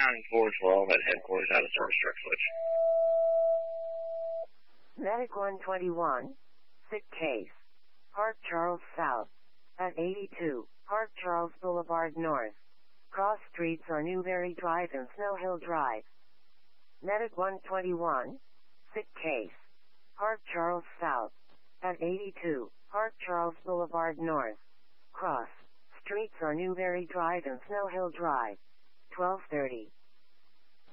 9412 at headquarters out of service truck switch. Medic 121, sick case. Park Charles South, at 82, Park Charles Boulevard North. Cross streets are Newberry Drive and Snow Hill Drive. Medic 121, sick case. Park Charles South, at 82, Park Charles Boulevard North. Cross streets are Newberry Drive and Snow Hill Drive. 12:30.